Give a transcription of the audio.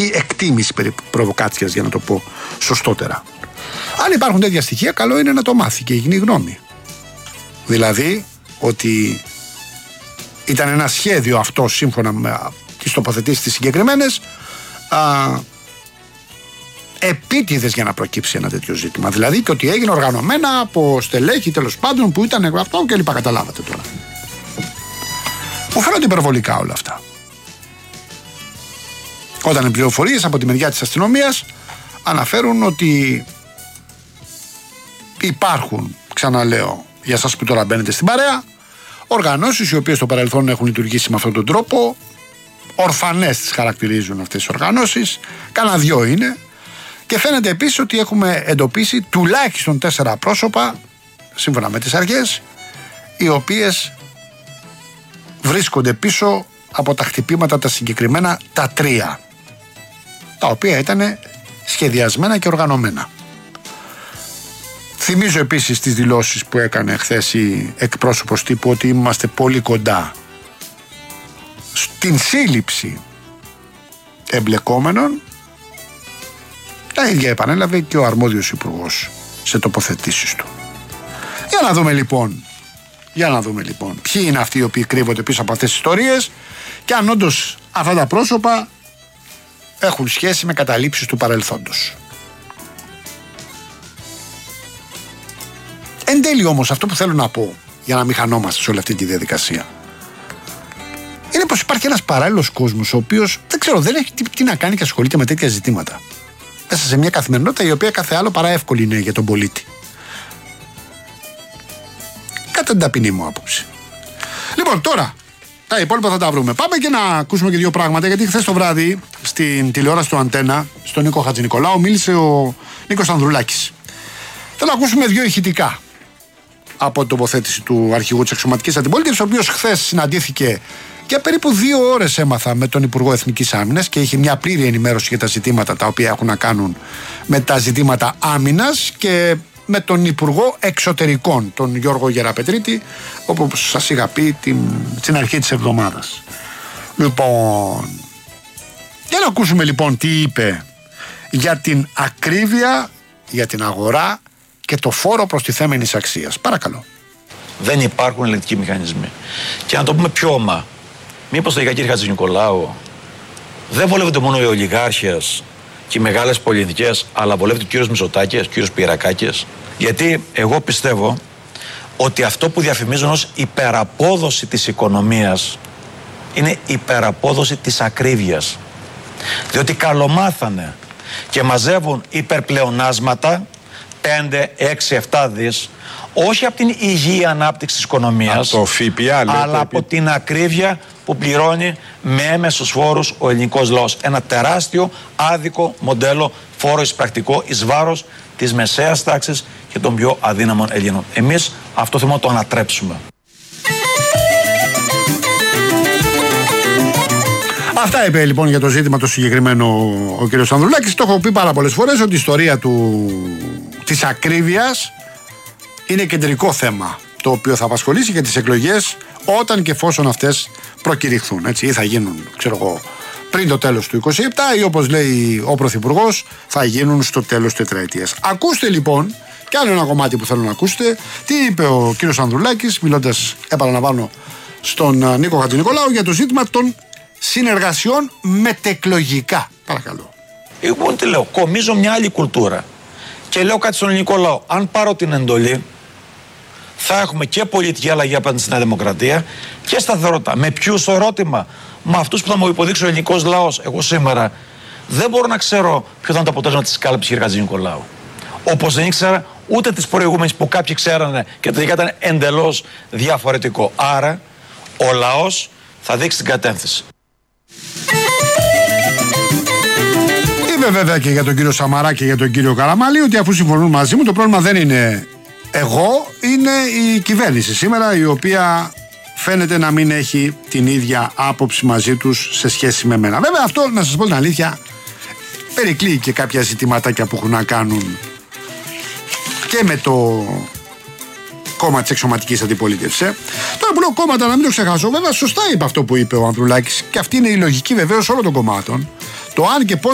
ή εκτίμηση περί προβοκάτσιας, για να το πω σωστότερα. Αν υπάρχουν τέτοια στοιχεία, καλό είναι να το μάθει και η κοινή γνώμη. Δηλαδή ότι ήταν ένα σχέδιο αυτό, σύμφωνα με τις τοποθετήσεις τις συγκεκριμένες, επίτηδες για να προκύψει ένα τέτοιο ζήτημα. Δηλαδή και ότι έγινε οργανωμένα από στελέχη, τέλος πάντων, που ήταν αυτό και λοιπά. Καταλάβατε τώρα. Μου φαίνονται υπερβολικά όλα αυτά. Όταν οι πληροφορίες από τη μεριά της αστυνομίας αναφέρουν ότι υπάρχουν, ξαναλέω για σας που τώρα μπαίνετε στην παρέα, οργανώσεις οι οποίες στο παρελθόν έχουν λειτουργήσει με αυτόν τον τρόπο, ορφανές τις χαρακτηρίζουν αυτές τις οργανώσεις, κάνα δυο είναι, και φαίνεται επίσης ότι έχουμε εντοπίσει τουλάχιστον 4 πρόσωπα, σύμφωνα με τις αρχές, οι οποίες βρίσκονται πίσω από τα χτυπήματα τα συγκεκριμένα, τα 3, τα οποία ήταν σχεδιασμένα και οργανωμένα. Θυμίζω επίσης τις δηλώσεις που έκανε χθες η εκπρόσωπος τύπου ότι είμαστε πολύ κοντά στην σύλληψη εμπλεκόμενων. Τα ίδια επανέλαβε και ο αρμόδιος υπουργός σε τοποθετήσεις του. Για να δούμε λοιπόν ποιοι είναι αυτοί οι οποίοι κρύβονται πίσω από αυτές τις ιστορίες και αν όντως αυτά τα πρόσωπα έχουν σχέση με καταλήψεις του παρελθόντος. Εν τέλει όμως, αυτό που θέλω να πω, για να μην χανόμαστε σε όλη αυτή τη διαδικασία, είναι πως υπάρχει ένας παράλληλος κόσμος ο οποίος δεν έχει τι να κάνει και ασχολείται με τέτοια ζητήματα. Μέσα σε μια καθημερινότητα η οποία κάθε άλλο παρά εύκολη είναι για τον πολίτη. Κατά την ταπεινή μου άποψη. Λοιπόν, τώρα τα υπόλοιπα θα τα βρούμε. Πάμε και να ακούσουμε και 2 πράγματα, γιατί χθες το βράδυ στην τηλεόραση του Αντένα, στον Νίκο Χατζηνικολάου, μίλησε ο Νίκος Ανδρουλάκης. Θέλω να ακούσουμε 2 ηχητικά από την τοποθέτηση του αρχηγού της Αξιωματικής Αντιπολίτευσης, ο οποίος χθες συναντήθηκε για περίπου 2 ώρες, έμαθα, με τον Υπουργό Εθνικής Άμυνας και είχε μια πλήρη ενημέρωση για τα ζητήματα τα οποία έχουν να κάνουν με τα ζητήματα άμυνας, και με τον Υπουργό Εξωτερικών, τον Γιώργο Γεραπετρίτη, όπως σας είχα πει στην αρχή της εβδομάδας. Λοιπόν, για να ακούσουμε λοιπόν τι είπε για την ακρίβεια, για την αγορά και το φόρο προστιθέμενης αξίας. Παρακαλώ. Δεν υπάρχουν ελεγκτικοί μηχανισμοί. Και να το πούμε πιο ομά, μήπως τελικά, κύριε Χατζηνικολάου, δεν βολεύονται μόνο οι ολιγάρχες και οι μεγάλες πολιτικές, αλλά βολεύεται ο κύριος Μητσοτάκης, ο κύριος Πυρακάκης? Γιατί εγώ πιστεύω ότι αυτό που διαφημίζουν ως υπεραπόδοση της οικονομίας είναι υπεραπόδοση της ακρίβειας. Διότι καλομάθανε και μαζεύουν υπερπλεονάσματα 5, 6, 7 δις, όχι από την υγιή ανάπτυξη της οικονομίας, το ΦΠΑ, αλλά από την ακρίβεια που πληρώνει με έμεσους φόρους ο ελληνικός λαός. Ένα τεράστιο άδικο μοντέλο φόρο εισπρακτικό εις βάρος της μεσαίας τάξης και των πιο αδύναμων Ελλήνων. Εμείς αυτό θέλουμε να το ανατρέψουμε. Αυτά είπε λοιπόν για το ζήτημα το συγκεκριμένο ο κ. Ανδρουλάκης. Το έχω πει πάρα πολλές φορές ότι η ιστορία της ακρίβειας είναι κεντρικό θέμα, το οποίο θα απασχολήσει και τις εκλογές, όταν και εφόσον αυτές προκηρυχθούν. Έτσι, ή θα γίνουν, πριν το τέλος του 27, ή όπως λέει ο Πρωθυπουργός, θα γίνουν στο τέλος της τετραετίας. Ακούστε λοιπόν, και άλλο ένα κομμάτι που θέλω να ακούσετε, τι είπε ο κ. Ανδρουλάκης, μιλώντας, επαναλαμβάνω, στον Νίκο Χατζηνικολάου για το ζήτημα των συνεργασιών μετεκλογικά. Παρακαλώ. Εγώ τι λέω, κομίζω μια άλλη κουλτούρα. Και λέω κάτι στον ελληνικό λαό. Αν πάρω την εντολή, θα έχουμε και πολιτική αλλαγή απέναντι στην Νέα Δημοκρατία και σταθερότητα. Με ποιους ερώτημα? Με αυτούς που θα μου υποδείξει ο ελληνικός λαός. Εγώ σήμερα δεν μπορώ να ξέρω ποιο θα είναι το αποτέλεσμα της κάλυψης κ. Χατζηνικολάου. Όπως δεν ήξερα ούτε τις προηγούμενες που κάποιοι ξέρανε και τελικά ήταν εντελώς διαφορετικό. Άρα ο λαός θα δείξει την κατεύθυνση. Είπε βέβαια και για τον κύριο Σαμαρά και για τον κύριο Καραμανλή ότι αφού συμφωνούν μαζί μου, το πρόβλημα δεν είναι εγώ, είναι η κυβέρνηση σήμερα, η οποία φαίνεται να μην έχει την ίδια άποψη μαζί τους σε σχέση με μένα. Βέβαια αυτό, να σας πω την αλήθεια, περικλείει και κάποια ζητηματάκια που έχουν να κάνουν και με το κόμμα της Αξιωματικής Αντιπολίτευσης. Τώρα που λέω κόμματα, να μην το ξεχάσω, βέβαια σωστά είπε αυτό που είπε ο Ανδρουλάκης, και αυτή είναι η λογική βεβαίως όλων των κομμάτων. Το αν και πώς